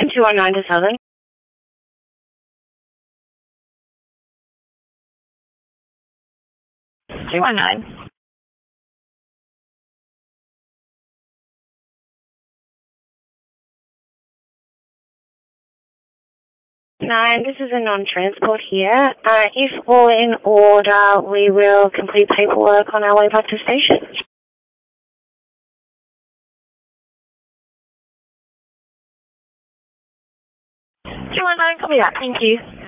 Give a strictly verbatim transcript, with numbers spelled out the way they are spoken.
two one nine to Southern. two one nine. Nine, this is a non-transport here. Uh, if all in order, we will complete paperwork on our way back to station. two one nine, copy that. Thank you.